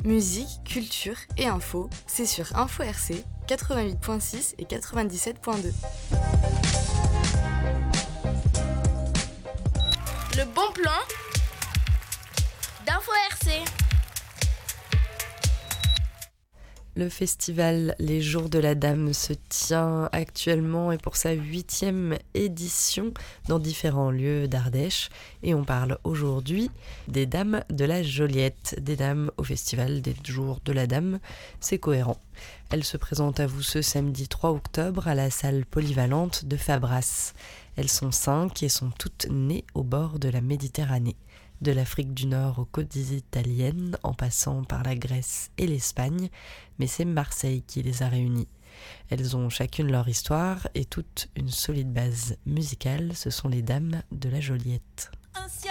Musique, culture et info, c'est sur Info RC 88.6 et 97.2. Le bon plan d'Info RC. Le festival Les Jours de la Dame se tient actuellement et pour sa 8e édition dans différents lieux d'Ardèche. Et on parle aujourd'hui des Dames de la Joliette, des Dames au festival des Jours de la Dame. C'est cohérent. Elles se présentent à vous ce samedi 3 octobre à la salle polyvalente de Fabras. Elles sont 5 et sont toutes nées au bord de la Méditerranée. De l'Afrique du Nord aux côtes italiennes, en passant par la Grèce et l'Espagne, mais c'est Marseille qui les a réunies. Elles ont chacune leur histoire et toute une solide base musicale, ce sont les Dames de la Joliette.